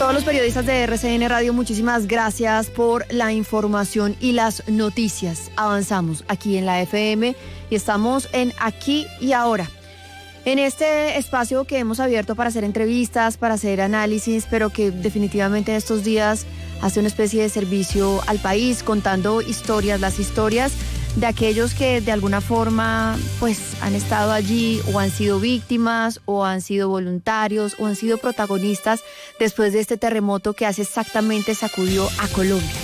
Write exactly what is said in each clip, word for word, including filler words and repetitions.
todos los periodistas de R C N Radio, muchísimas gracias por la información y las noticias. Avanzamos aquí en la F M y estamos en Aquí y Ahora. En este espacio que hemos abierto para hacer entrevistas, para hacer análisis, pero que definitivamente estos días hace una especie de servicio al país, contando historias, las historias de aquellos que de alguna forma pues han estado allí o han sido víctimas o han sido voluntarios o han sido protagonistas después de este terremoto que hace exactamente sacudió a Colombia.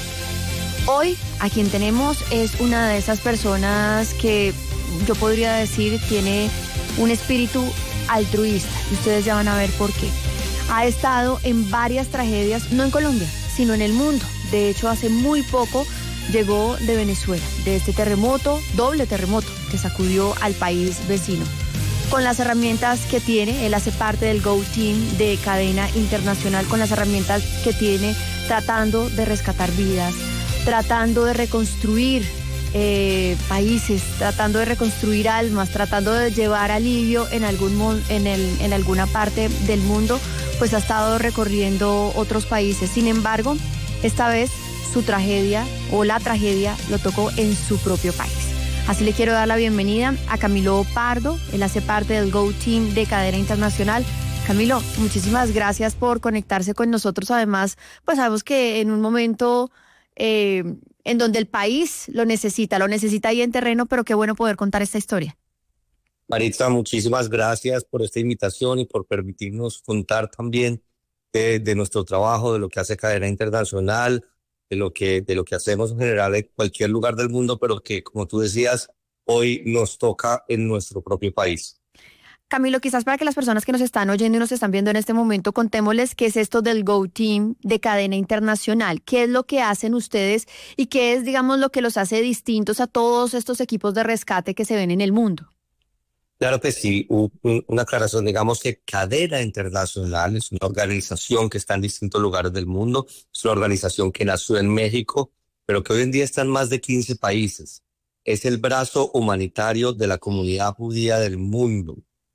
Hoy a quien tenemos es una de esas personas que yo podría decir tiene un espíritu altruista y ustedes ya van a ver por qué. Ha estado en varias tragedias, no en Colombia, sino en el mundo. De hecho, hace muy poco llegó de Venezuela, de este terremoto, doble terremoto, que sacudió al país vecino. Con las herramientas que tiene, él hace parte del Go Team de Cadena Internacional, con las herramientas que tiene, tratando de rescatar vidas, tratando de reconstruir eh, países, tratando de reconstruir almas, tratando de llevar alivio en, algún, en, el, en alguna parte del mundo, pues ha estado recorriendo otros países. Sin embargo, esta vez su tragedia o la tragedia lo tocó en su propio país. Así le quiero dar la bienvenida a Camilo Pardo. Él hace parte del Go Team de Cadena Internacional. Camilo, muchísimas gracias por conectarse con nosotros. Además, pues sabemos que en un momento eh, en donde el país lo necesita, lo necesita ahí en terreno, pero qué bueno poder contar esta historia. Maritza, muchísimas gracias por esta invitación y por permitirnos contar también de, de nuestro trabajo, de lo que hace Cadena Internacional, de lo que de lo que hacemos en general en cualquier lugar del mundo, pero que, como tú decías, hoy nos toca en nuestro propio país. Camilo, quizás para que las personas que nos están oyendo y nos están viendo en este momento, contémosles qué es esto del Go Team de Cadena Internacional, qué es lo que hacen ustedes y qué es, digamos, lo que los hace distintos a todos estos equipos de rescate que se ven en el mundo. Claro que sí, una aclaración, digamos que Cadena Internacional es una organización que está en distintos lugares del mundo, es una organización que nació en México, pero que hoy en día está en más de quince países. Es el brazo humanitario de la comunidad judía del mundo.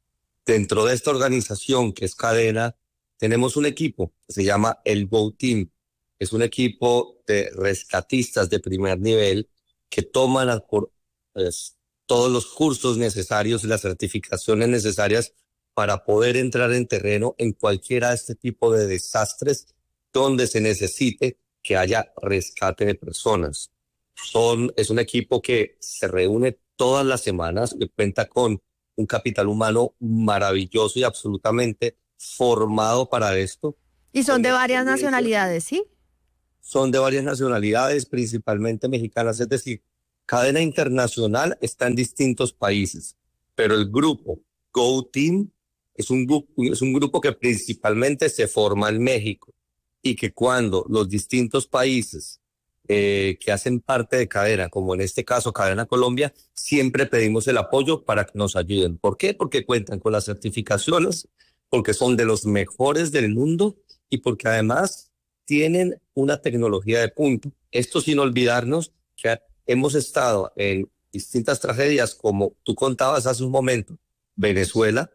Dentro de esta organización, que es Cadena, tenemos un equipo que se llama el Go Team. Es un equipo de rescatistas de primer nivel que toman a por... Pues, todos los cursos necesarios y las certificaciones necesarias para poder entrar en terreno en cualquiera de este tipo de desastres donde se necesite que haya rescate de personas. Son, es un equipo que se reúne todas las semanas, que cuenta con un capital humano maravilloso y absolutamente formado para esto. Y son de varias nacionalidades, ¿sí? Son de varias nacionalidades, principalmente mexicanas, es decir, Cadena Internacional está en distintos países, pero el grupo Go Team es un, es un grupo que principalmente se forma en México y que cuando los distintos países eh, que hacen parte de Cadena, como en este caso Cadena Colombia, siempre pedimos el apoyo para que nos ayuden. ¿Por qué? Porque cuentan con las certificaciones, porque son de los mejores del mundo y porque además tienen una tecnología de punta. Esto sin olvidarnos que hemos estado en distintas tragedias, como tú contabas hace un momento, Venezuela,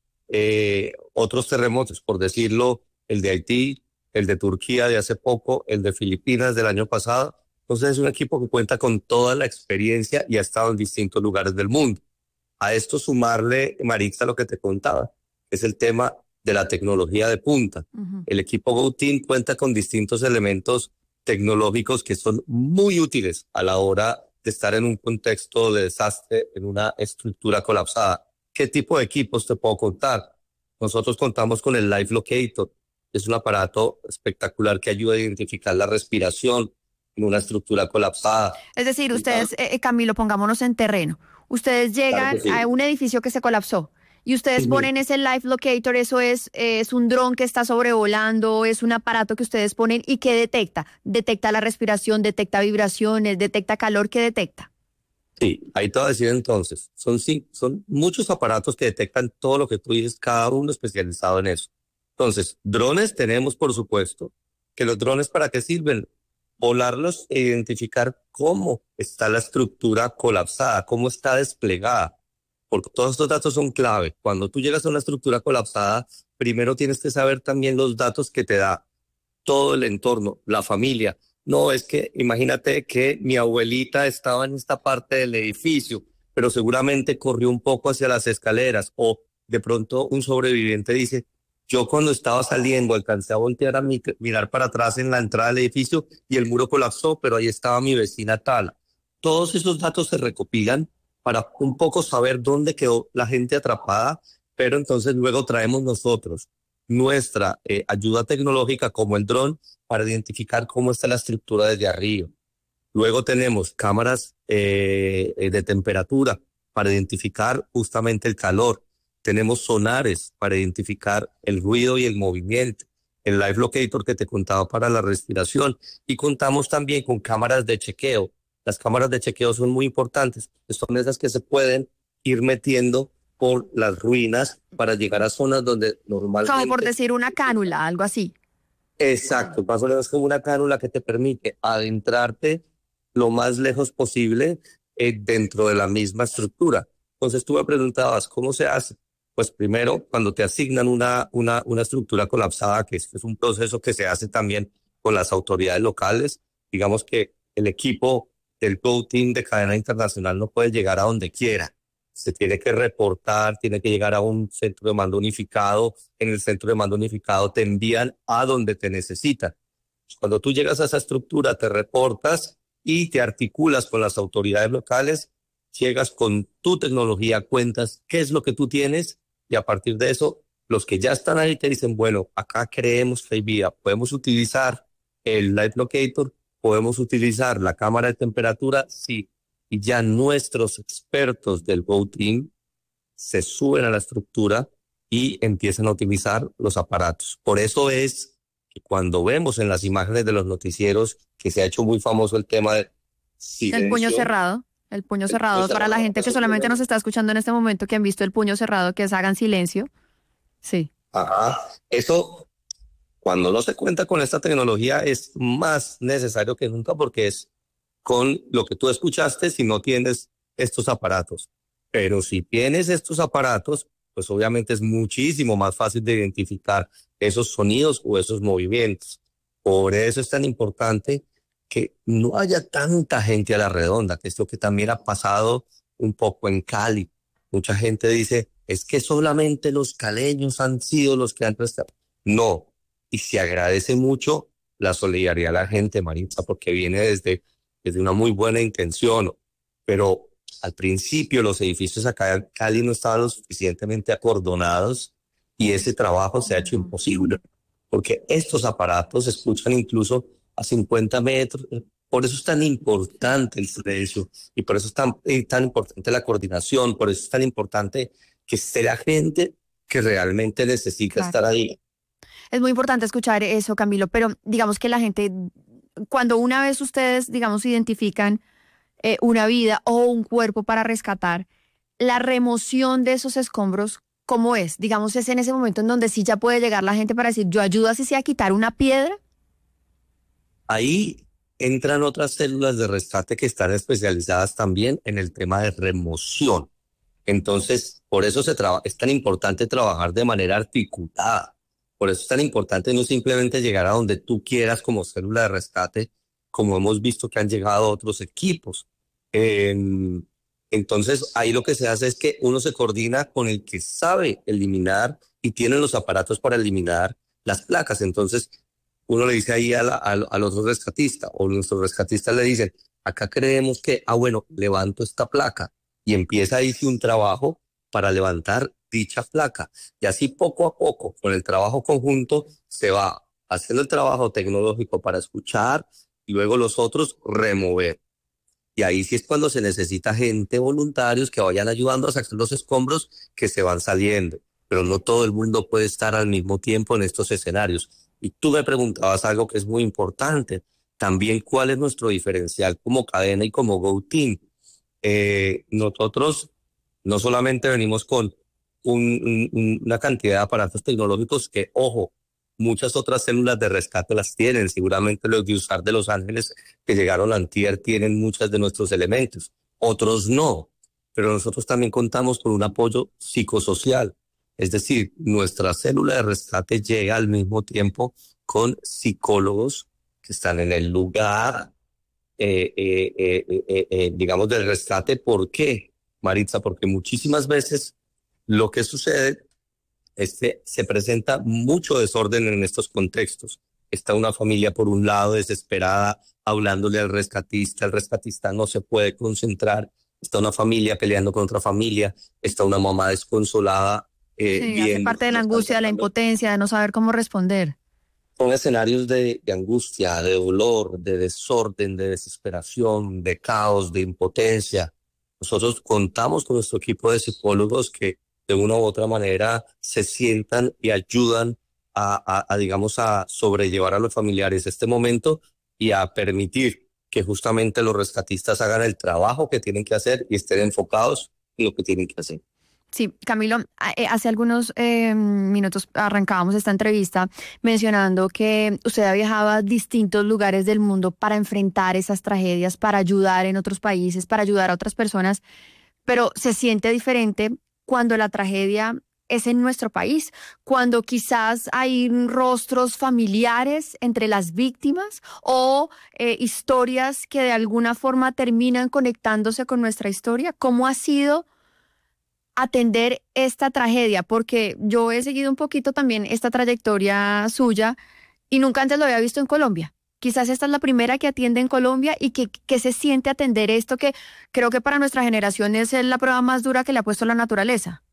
eh, otros terremotos, por decirlo, el de Haití, el de Turquía de hace poco, el de Filipinas del año pasado. Entonces es un equipo que cuenta con toda la experiencia y ha estado en distintos lugares del mundo. A esto sumarle, Maritza, lo que te contaba, es el tema de la tecnología de punta. Uh-huh. El equipo Go Team cuenta con distintos elementos tecnológicos que son muy útiles a la hora de estar en un contexto de desastre, en una estructura colapsada. ¿Qué tipo de equipos te puedo contar? Nosotros contamos con el Life Locator. Es un aparato espectacular que ayuda a identificar la respiración en una estructura colapsada. Es decir, ustedes, eh, Camilo, pongámonos en terreno. Ustedes llegan claro sí. a un edificio que se colapsó. Y ustedes ponen ese Life Locator, eso es, eh, es un dron que está sobrevolando, es un aparato que ustedes ponen y ¿qué detecta? Detecta la respiración, detecta vibraciones, detecta calor, ¿qué detecta? Sí, ahí te voy a decir entonces, son, sí, son muchos aparatos que detectan todo lo que tú dices, cada uno especializado en eso. Entonces, drones tenemos, por supuesto, que los drones ¿para qué sirven? Volarlos e identificar cómo está la estructura colapsada, cómo está desplegada. Porque todos estos datos son clave. Cuando tú llegas a una estructura colapsada, primero tienes que saber también los datos que te da todo el entorno, la familia. No, es que imagínate que mi abuelita estaba en esta parte del edificio, pero seguramente corrió un poco hacia las escaleras, o de pronto un sobreviviente dice, yo cuando estaba saliendo alcancé a voltear a mi- mirar para atrás en la entrada del edificio y el muro colapsó, pero ahí estaba mi vecina tal. Todos esos datos se recopilan para un poco saber dónde quedó la gente atrapada, pero entonces luego traemos nosotros nuestra eh, ayuda tecnológica como el dron para identificar cómo está la estructura desde arriba. Luego tenemos cámaras eh, eh, de temperatura para identificar justamente el calor. Tenemos sonares para identificar el ruido y el movimiento. El Live Locator que te contaba para la respiración. Y contamos también con cámaras de chequeo. Las cámaras de chequeo son muy importantes. Son esas que se pueden ir metiendo por las ruinas para llegar a zonas donde Como por normalmente... decir una cánula, algo así. Exacto, más o menos como una cánula que te permite adentrarte lo más lejos posible eh, dentro de la misma estructura. Entonces tú me preguntabas, ¿cómo se hace? Pues primero, cuando te asignan una, una, una estructura colapsada, que es, es un proceso que se hace también con las autoridades locales, digamos que el equipo del Go Team de cadena internacional no puede llegar a donde quiera. Se tiene que reportar, tiene que llegar a un centro de mando unificado. En el centro de mando unificado te envían a donde te necesitan. Cuando tú llegas a esa estructura, te reportas y te articulas con las autoridades locales, llegas con tu tecnología, cuentas qué es lo que tú tienes y a partir de eso, los que ya están ahí te dicen, bueno, acá creemos que hay vía, podemos utilizar el Light Locator, podemos utilizar la cámara de temperatura, sí, y ya nuestros expertos del Go Team se suben a la estructura y empiezan a utilizar los aparatos. Por eso es que cuando vemos en las imágenes de los noticieros que se ha hecho muy famoso el tema de El puño silencio, cerrado. El puño el puño cerrado. Para la cerrado, gente que eso solamente primero. nos está escuchando en este momento, que han visto el puño cerrado, que es hagan silencio. Sí. Ajá. Eso, cuando no se cuenta con esta tecnología, es más necesario que nunca porque es con lo que tú escuchaste si no tienes estos aparatos. Pero si tienes estos aparatos, pues obviamente es muchísimo más fácil de identificar esos sonidos o esos movimientos. Por eso es tan importante que no haya tanta gente a la redonda, que es lo que también ha pasado un poco en Cali. Mucha gente dice, es que solamente los caleños han sido los que han prestado. No, y se agradece mucho la solidaridad de la gente, Maritza, porque viene desde desde una muy buena intención, pero al principio los edificios acá en Cali no estaban lo suficientemente acordonados y ese trabajo se ha hecho Ujú. imposible, porque estos aparatos se escuchan incluso a cincuenta metros, por eso es tan importante el silencio y por eso es tan, eh, tan importante la coordinación, por eso es tan importante que esté la gente que realmente necesita Claro. estar ahí. Es muy importante escuchar eso, Camilo, pero digamos que la gente, cuando una vez ustedes, digamos, identifican eh, una vida o un cuerpo para rescatar, la remoción de esos escombros, ¿cómo es? Digamos, es en ese momento en donde sí ya puede llegar la gente para decir, yo ayudo así sea a quitar una piedra. Ahí entran otras células de rescate que están especializadas también en el tema de remoción. Entonces, por eso se traba- es tan importante trabajar de manera articulada. Por eso es tan importante no simplemente llegar a donde tú quieras como célula de rescate, como hemos visto que han llegado otros equipos. Em, entonces, ahí lo que se hace es que uno se coordina con el que sabe eliminar y tiene los aparatos para eliminar las placas. Entonces, uno le dice ahí a la- al, al otro rescatista o nuestros rescatistas le dicen, acá creemos que, ah, bueno, levanto esta placa y empieza ahí sí un trabajo para levantar dicha placa. Y así poco a poco, con el trabajo conjunto, se va haciendo el trabajo tecnológico para escuchar y luego los otros remover. Y ahí sí es cuando se necesita gente, voluntarios que vayan ayudando a sacar los escombros que se van saliendo. Pero no todo el mundo puede estar al mismo tiempo en estos escenarios. Y tú me preguntabas algo que es muy importante. También, ¿cuál es nuestro diferencial como cadena y como Go Team? Eh, nosotros no solamente venimos con un- un- una cantidad de aparatos tecnológicos que, ojo, muchas otras células de rescate las tienen. Seguramente los de USAR de Los Ángeles que llegaron antier tienen muchos de nuestros elementos. Otros no. Pero nosotros también contamos con un apoyo psicosocial. Es decir, nuestra célula de rescate llega al mismo tiempo con psicólogos que están en el lugar, eh, eh, eh, eh, eh, digamos, del rescate. ¿Por qué, Maritza? Porque muchísimas veces lo que sucede es que se presenta mucho desorden en estos contextos. Está una familia por un lado desesperada hablándole al rescatista, el rescatista no se puede concentrar, está una familia peleando con otra familia, está una mamá desconsolada eh, Sí, hace viendo parte de cómo la están angustia, de la tratando. impotencia, de no saber cómo responder. Son escenarios de, de angustia, de dolor, de desorden, de desesperación, de caos, de impotencia. Nosotros contamos con nuestro equipo de psicólogos que de una u otra manera se sientan y ayudan a, a, a, digamos, a sobrellevar a los familiares este momento y a permitir que justamente los rescatistas hagan el trabajo que tienen que hacer y estén enfocados en lo que tienen que hacer. Sí, Camilo, a- eh, hace algunos eh, minutos arrancábamos esta entrevista mencionando que usted ha viajado a distintos lugares del mundo para enfrentar esas tragedias, para ayudar en otros países, para ayudar a otras personas, pero se siente diferente cuando la tragedia es en nuestro país, cuando quizás hay rostros familiares entre las víctimas o eh, historias que de alguna forma terminan conectándose con nuestra historia. ¿Cómo ha sido atender esta tragedia? Porque yo he seguido un poquito también esta trayectoria suya y nunca antes lo había visto en Colombia. Quizás esta es la primera que atiende en Colombia y que, que se siente atender esto que creo que para nuestra generación es la prueba más dura que le ha puesto la naturaleza.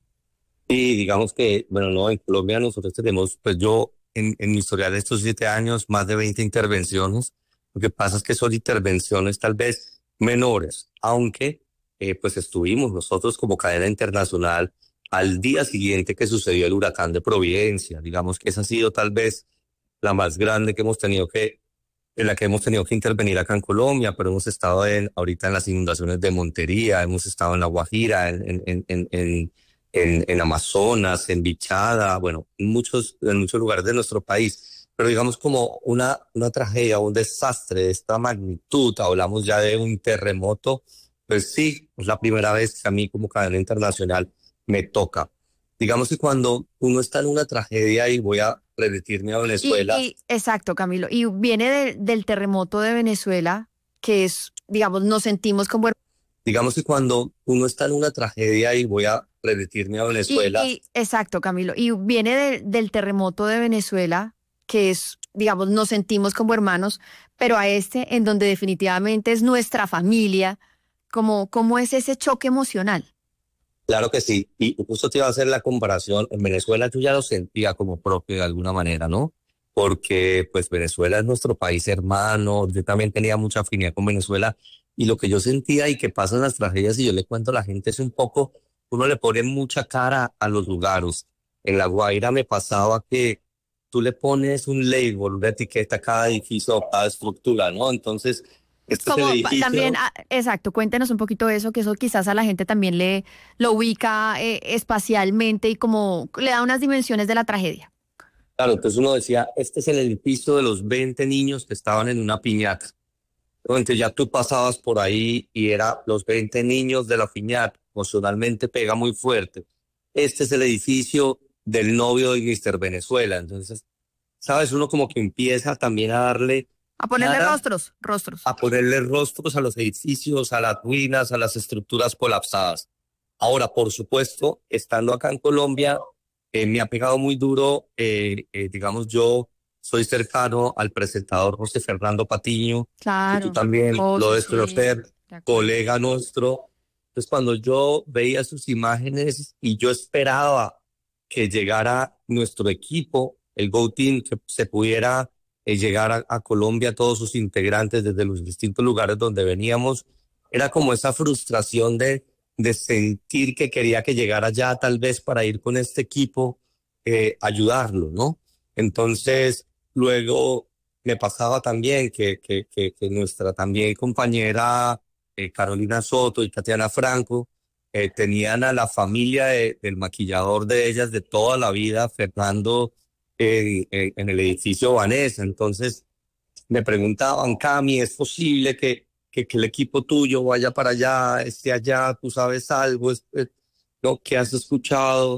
Y digamos que, bueno, no, en Colombia nosotros tenemos, pues yo en, en mi historial de estos siete años, más de veinte intervenciones. Lo que pasa es que son intervenciones tal vez menores, aunque eh, pues estuvimos nosotros como cadena internacional al día siguiente que sucedió el huracán de Providencia. Digamos que esa ha sido tal vez la más grande que hemos tenido que, en la que hemos tenido que intervenir acá en Colombia, pero hemos estado en, ahorita en las inundaciones de Montería, hemos estado en La Guajira, en, en, en, en, en, en, en Amazonas, en Bichada, bueno, en muchos, en muchos lugares de nuestro país. Pero digamos como una, una tragedia, un desastre de esta magnitud, hablamos ya de un terremoto, pues sí, es la primera vez que a mí como cadena internacional me toca. Digamos que cuando uno está en una tragedia, y voy a remitirme a Y, Venezuela. y exacto, Camilo. Y viene de- del terremoto de Venezuela, que es, digamos, nos sentimos como... her- Digamos que cuando uno está en una tragedia, y voy a remitirme a Y, Venezuela, y exacto, Camilo. Y viene de- del terremoto de Venezuela, que es, digamos, nos sentimos como hermanos, pero a este, en donde definitivamente es nuestra familia, como, ¿cómo es ese choque emocional? claro que sí, y justo te iba a hacer la comparación. En Venezuela yo ya lo sentía como propio de alguna manera, ¿no? Porque pues Venezuela es nuestro país hermano, yo también tenía mucha afinidad con Venezuela, y lo que yo sentía y que pasan las tragedias y yo le cuento a la gente es un poco, uno le pone mucha cara a los lugares. En La Guaira me pasaba que tú le pones un label, una etiqueta a cada edificio o cada estructura, ¿no? Entonces, este es el Como pa- también, edificio. ah, exacto, cuéntenos un poquito de eso, que eso quizás a la gente también le lo ubica eh, espacialmente y como le da unas dimensiones de la tragedia. Claro, entonces uno decía, este es el edificio de los veinte niños que estaban en una piñata. Entonces ya tú pasabas por ahí y era los veinte niños de la piñata. Emocionalmente pega muy fuerte. Este es el edificio del novio de míster Venezuela. Entonces, sabes, uno como que empieza también a darle A ponerle cara, rostros, rostros. a ponerle rostros a los edificios, a las ruinas, a las estructuras colapsadas. Ahora, por supuesto, estando acá en Colombia, eh, me ha pegado muy duro, eh, eh, digamos, yo soy cercano al presentador José Fernando Patiño, que tú Claro. también lo José, debes sí, conocer, de acuerdo. colega nuestro. Entonces, cuando yo veía sus imágenes y yo esperaba que llegara nuestro equipo, el Go Team, que se pudiera eh, llegar a, a Colombia, todos sus integrantes desde los distintos lugares donde veníamos, era como esa frustración de de sentir que quería que llegara ya tal vez para ir con este equipo, eh, ayudarlo, ¿no? Entonces, luego me pasaba también que, que, que, que nuestra también compañera eh, Carolina Soto y Tatiana Franco eh, tenían a la familia de- del maquillador de ellas de toda la vida, Fernando, eh, eh, en el edificio Vanessa. Entonces, me preguntaban, Cami, ¿es posible que, que, que el equipo tuyo vaya para allá, esté allá, tú sabes algo, es, es- ¿no? ¿Qué has escuchado?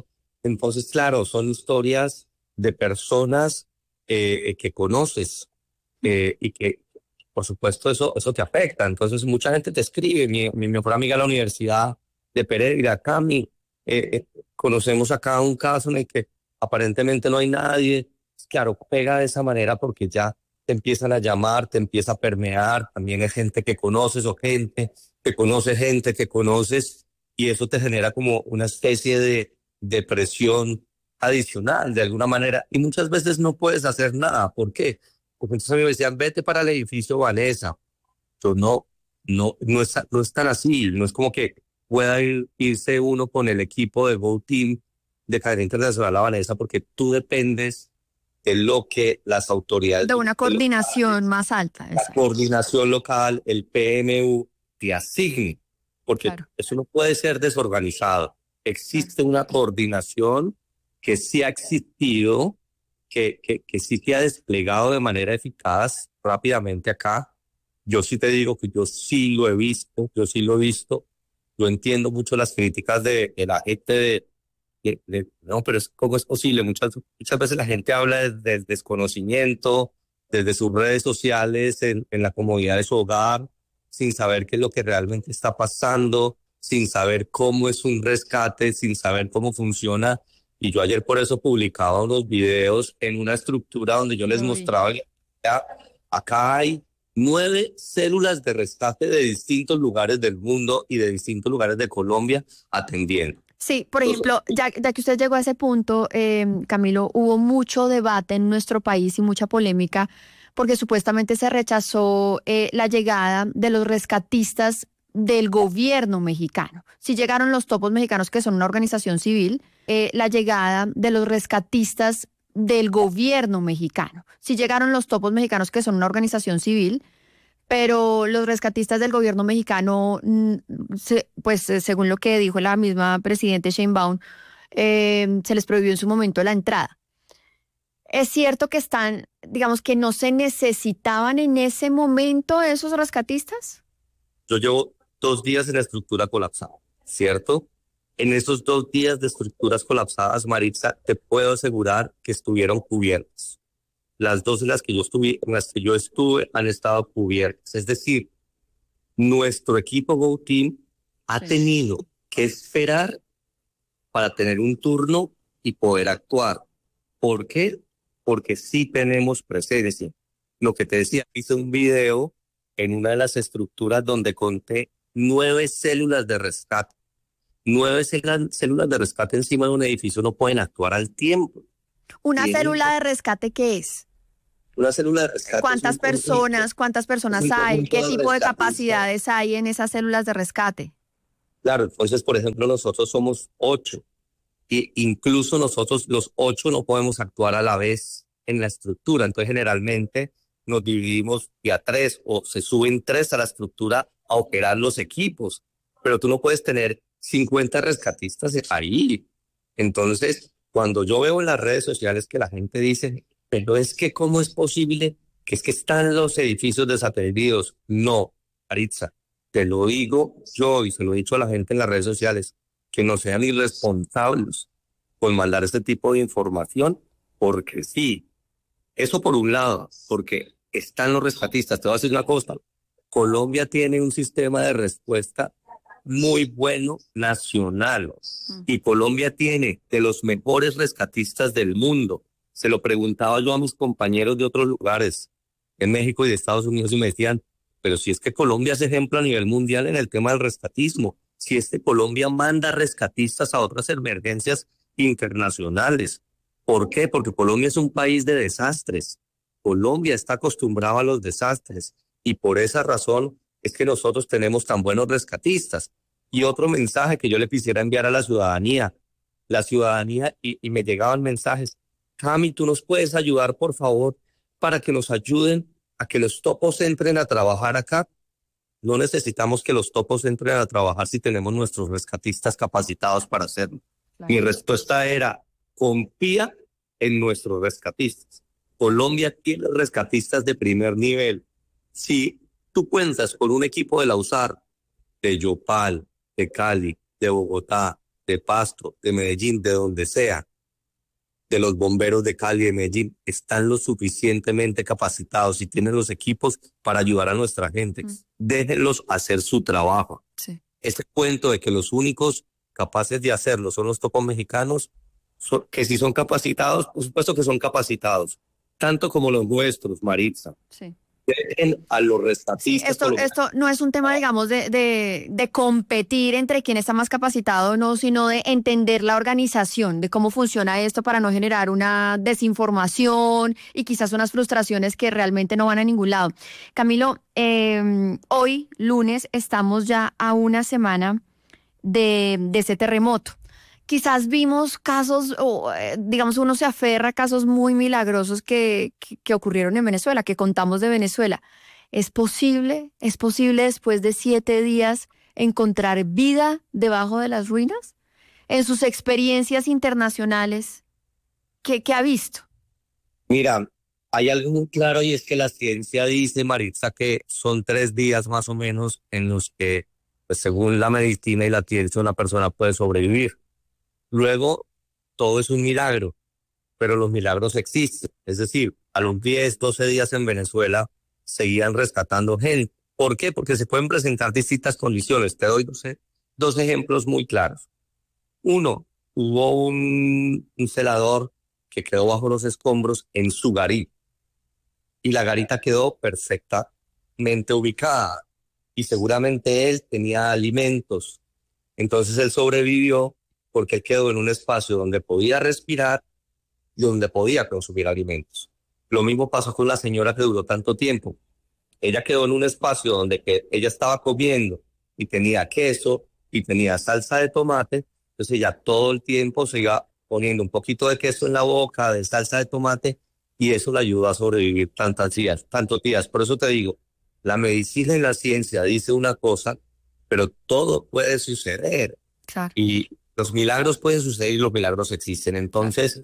Entonces, claro, son historias de personas eh, que conoces eh, y que, por supuesto, eso, eso te afecta. Entonces, mucha gente te escribe. Mi, mi mejor amiga de la Universidad de Pereira, Cami, eh, eh, conocemos acá un caso en el que aparentemente no hay nadie. Claro, pega de esa manera porque ya te empiezan a llamar, te empieza a permear. También es gente que conoces o gente que conoce gente que conoces y eso te genera como una especie de depresión adicional de alguna manera y muchas veces no puedes hacer nada. ¿Por qué? Porque entonces a mí me decían, vete para el edificio Vanessa. Yo no, no, no es, no es tan así, no es como que pueda ir, irse uno con el equipo de Go Team de Cadena Internacional a Vanessa porque tú dependes de lo que las autoridades De una coordinación más alta. la coordinación local, el P M U, te asigne, porque Claro. eso no puede ser desorganizado. Existe Claro. una coordinación que sí ha existido, que, que, que sí se ha desplegado de manera eficaz rápidamente acá. Yo sí te digo que yo sí lo he visto, yo sí lo he visto. Yo entiendo mucho las críticas de, de la gente de, de, de, no, pero es, ¿cómo es posible? Muchas, muchas veces la gente habla desde el desconocimiento, desde sus redes sociales, en, en la comodidad de su hogar, sin saber qué es lo que realmente está pasando, sin saber cómo es un rescate, sin saber cómo funciona. Y yo ayer por eso publicaba unos videos en una estructura donde yo les Uy. mostraba, ya, acá hay nueve células de rescate de distintos lugares del mundo y de distintos lugares de Colombia atendiendo. Sí, por ejemplo, ya, ya que usted llegó a ese punto, eh, Camilo, hubo mucho debate en nuestro país y mucha polémica porque supuestamente se rechazó eh, la llegada de los rescatistas del gobierno mexicano. Sí llegaron los Topos Mexicanos, que son una organización civil, eh, la llegada de los rescatistas del gobierno mexicano. Sí llegaron los Topos Mexicanos, que son una organización civil, pero los rescatistas del gobierno mexicano, mm, se- pues eh, según lo que dijo la misma presidente Sheinbaum, eh, se les prohibió en su momento la entrada. ¿Es cierto que están, digamos, que no se necesitaban en ese momento esos rescatistas? Yo llevo dos días en la estructura colapsada, ¿cierto? En esos dos días de estructuras colapsadas, Maritza, te puedo asegurar que estuvieron cubiertas. Las dos en las que yo estuve, en las que yo estuve han estado cubiertas. Es decir, nuestro equipo Go Team ha Sí. tenido que esperar para tener un turno y poder actuar. ¿Por qué? Porque sí tenemos presencia. Lo que te decía, hice un video en una de las estructuras donde conté nueve células de rescate. Nueve células, células de rescate encima de un edificio no pueden actuar al tiempo. ¿Una Tienen célula de rescate qué es? una célula de rescate. ¿Cuántas es un conjunto, personas, cuántas es personas un hay? conjunto ¿Qué de tipo de rescatistas. capacidades hay en esas células de rescate? Claro, entonces, por ejemplo, nosotros somos ocho. Y incluso nosotros los ocho no podemos actuar a la vez en la estructura. Entonces, generalmente nos dividimos de a tres o se suben tres a la estructura a operar los equipos. Pero tú no puedes tener cincuenta rescatistas ahí. Entonces, cuando yo veo en las redes sociales que la gente dice, pero es que ¿cómo es posible que es que están los edificios desatendidos? No, Aritza, te lo digo yo y se lo he dicho a la gente en las redes sociales, que no sean irresponsables con mandar este tipo de información, porque sí, eso por un lado, porque están los rescatistas. Te voy a decir una cosa, Colombia tiene un sistema de respuesta muy bueno nacional y Colombia tiene de los mejores rescatistas del mundo. Se lo preguntaba yo a mis compañeros de otros lugares, en México y de Estados Unidos, y me decían, pero si es que Colombia es ejemplo a nivel mundial en el tema del rescatismo, si es que Colombia manda rescatistas a otras emergencias internacionales. ¿Por qué? Porque Colombia es un país de desastres. Colombia está acostumbrado a los desastres y por esa razón es que nosotros tenemos tan buenos rescatistas. Y otro mensaje que yo le quisiera enviar a la ciudadanía, la ciudadanía, y, y me llegaban mensajes, Cami, ¿tú nos puedes ayudar, por favor, para que nos ayuden a que los topos entren a trabajar acá? No necesitamos que los topos entren a trabajar si tenemos nuestros rescatistas capacitados para hacerlo. Claro. Mi respuesta era, confía en nuestros rescatistas. Colombia tiene rescatistas de primer nivel. Si tú cuentas con un equipo de la U S A R, de Yopal, de Cali, de Bogotá, de Pasto, de Medellín, de donde sea, de los bomberos de Cali, de Medellín, están lo suficientemente capacitados y tienen los equipos para ayudar a nuestra gente. Mm. Déjenlos hacer su trabajo. Sí. Este cuento de que los únicos capaces de hacerlo son los topos mexicanos, son, que si son capacitados, por supuesto que son capacitados, tanto como los nuestros, Maritza. Sí. Dejen a los rescatistas. Sí, esto, esto no es un tema, digamos, de, de, de competir entre quién está más capacitado, no, sino de entender la organización, de cómo funciona esto para no generar una desinformación y quizás unas frustraciones que realmente no van a ningún lado. Camilo, eh, hoy, lunes, estamos ya a una semana de, de ese terremoto. Quizás vimos casos, o eh, digamos uno se aferra a casos muy milagrosos que, que, que ocurrieron en Venezuela, que contamos de Venezuela. ¿Es posible, es posible después de siete días encontrar vida debajo de las ruinas? En sus experiencias internacionales, ¿qué, qué ha visto? Mira, hay algo muy claro y es que la ciencia dice, Maritza, que son tres días más o menos en los que, pues, según la medicina y la ciencia, una persona puede sobrevivir. Luego, todo es un milagro, pero los milagros existen. Es decir, a los diez, doce días en Venezuela seguían rescatando gente. ¿Por qué? Porque se pueden presentar distintas condiciones. Te doy dos, dos ejemplos muy claros. Uno, hubo un, un celador que quedó bajo los escombros en su garita y la garita quedó perfectamente ubicada y seguramente él tenía alimentos. Entonces él sobrevivió porque él quedó en un espacio donde podía respirar y donde podía consumir alimentos. Lo mismo pasó con la señora que duró tanto tiempo. Ella quedó en un espacio donde que ella estaba comiendo y tenía queso y tenía salsa de tomate, entonces ella todo el tiempo se iba poniendo un poquito de queso en la boca, de salsa de tomate, y eso le ayudó a sobrevivir tantos días, tantos días. Por eso te digo, la medicina y la ciencia dice una cosa, pero todo puede suceder. Claro. Y los milagros pueden suceder y los milagros existen. Entonces,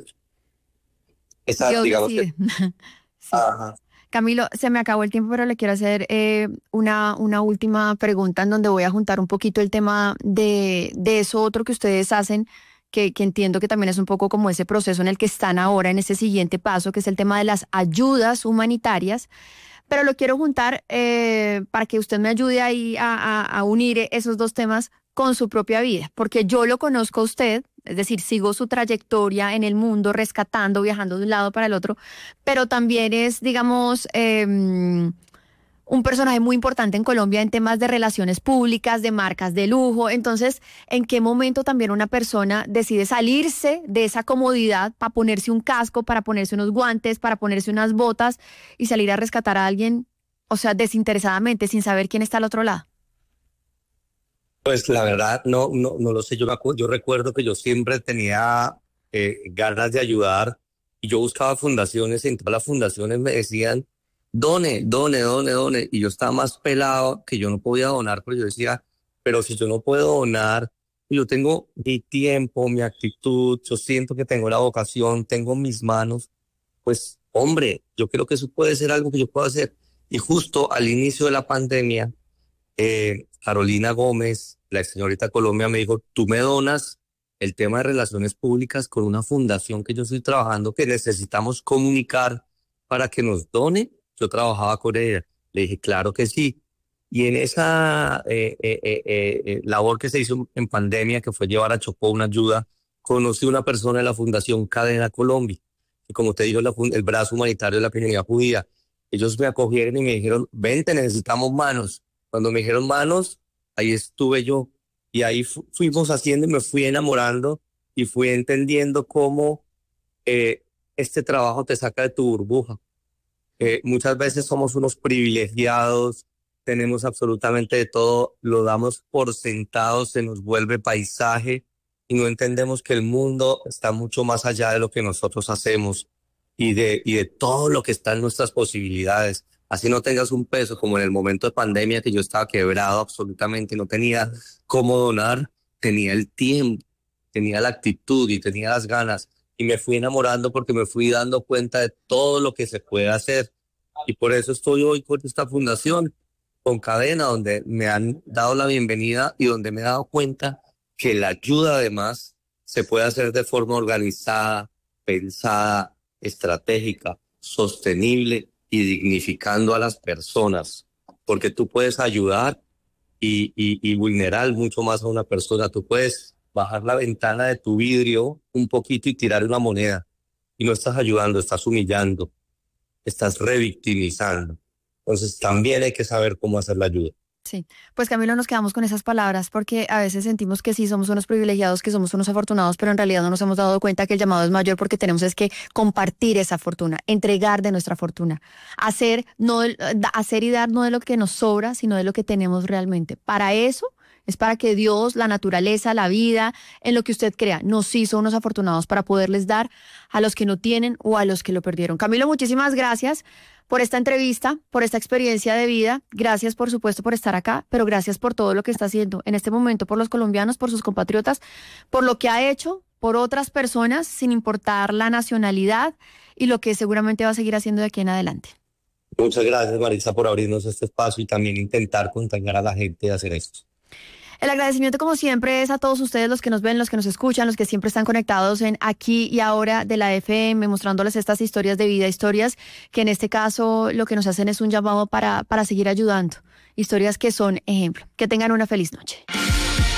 esa, Dios digamos decide. que, Sí. ajá. Camilo, se me acabó el tiempo, pero le quiero hacer eh, una, una última pregunta en donde voy a juntar un poquito el tema de, de eso otro que ustedes hacen, que, que entiendo que también es un poco como ese proceso en el que están ahora, en ese siguiente paso, que es el tema de las ayudas humanitarias. Pero lo quiero juntar eh, para que usted me ayude ahí a, a, a unir esos dos temas con su propia vida, porque yo lo conozco a usted, es decir, sigo su trayectoria en el mundo, rescatando, viajando de un lado para el otro, pero también es, digamos, eh, un personaje muy importante en Colombia en temas de relaciones públicas, de marcas de lujo. Entonces, ¿en qué momento también una persona decide salirse de esa comodidad para ponerse un casco, para ponerse unos guantes, para ponerse unas botas y salir a rescatar a alguien, o sea, desinteresadamente, sin saber quién está al otro lado? Pues la verdad, no, no, no lo sé. Yo, me acu- yo recuerdo que yo siempre tenía eh, ganas de ayudar y yo buscaba fundaciones y en todas las fundaciones me decían, done, done, done, done. Y yo estaba más pelado que yo no podía donar, pero yo decía, pero si yo no puedo donar, yo tengo mi tiempo, mi actitud, yo siento que tengo la vocación, tengo mis manos, pues hombre, yo creo que eso puede ser algo que yo puedo hacer. Y justo al inicio de la pandemia, eh, Carolina Gómez, la ex señorita Colombia, me dijo, tú me donas el tema de relaciones públicas con una fundación que yo estoy trabajando, que necesitamos comunicar para que nos done. Yo trabajaba con ella. Le dije, claro que sí. Y en esa eh, eh, eh, eh, labor que se hizo en pandemia, que fue llevar a Chocó una ayuda, conocí a una persona de la Fundación Cadena Colombia, y como te digo, la, el brazo humanitario de la comunidad judía. Ellos me acogieron y me dijeron, vente, necesitamos manos. Cuando me dijeron manos, ahí estuve yo y ahí fu fuimos haciendo y me fui enamorando y fui entendiendo cómo eh, este trabajo te saca de tu burbuja. Eh, muchas veces somos unos privilegiados, tenemos absolutamente de todo, lo damos por sentado, se nos vuelve paisaje y no entendemos que el mundo está mucho más allá de lo que nosotros hacemos y de, y de todo lo que está en nuestras posibilidades. Así no tengas un peso, como en el momento de pandemia que yo estaba quebrado absolutamente, no tenía cómo donar, tenía el tiempo, tenía la actitud y tenía las ganas. Y me fui enamorando porque me fui dando cuenta de todo lo que se puede hacer. Y por eso estoy hoy con esta fundación, con Cadena, donde me han dado la bienvenida y donde me he dado cuenta que la ayuda además se puede hacer de forma organizada, pensada, estratégica, sostenible y dignificando a las personas, porque tú puedes ayudar y, y, y vulnerar mucho más a una persona. Tú puedes bajar la ventana de tu vidrio un poquito y tirar una moneda y no estás ayudando, estás humillando, estás revictimizando. Entonces también hay que saber cómo hacer la ayuda. Sí, pues Camilo, nos quedamos con esas palabras porque a veces sentimos que sí somos unos privilegiados, que somos unos afortunados, pero en realidad no nos hemos dado cuenta que el llamado es mayor porque tenemos es que compartir esa fortuna, entregar de nuestra fortuna, hacer, no, hacer y dar no de lo que nos sobra, sino de lo que tenemos realmente. Para eso es para que Dios, la naturaleza, la vida, en lo que usted crea, nos hizo unos afortunados para poderles dar a los que no tienen o a los que lo perdieron. Camilo, muchísimas gracias por esta entrevista, por esta experiencia de vida. Gracias, por supuesto, por estar acá, pero gracias por todo lo que está haciendo en este momento por los colombianos, por sus compatriotas, por lo que ha hecho por otras personas, sin importar la nacionalidad, y lo que seguramente va a seguir haciendo de aquí en adelante. Muchas gracias, Maritza, por abrirnos este espacio y también intentar contagiar a la gente a hacer esto. El agradecimiento, como siempre, es a todos ustedes, los que nos ven, los que nos escuchan, los que siempre están conectados en Aquí y Ahora de la F M, mostrándoles estas historias de vida, historias que en este caso lo que nos hacen es un llamado para, para seguir ayudando, historias que son ejemplo. Que tengan una feliz noche.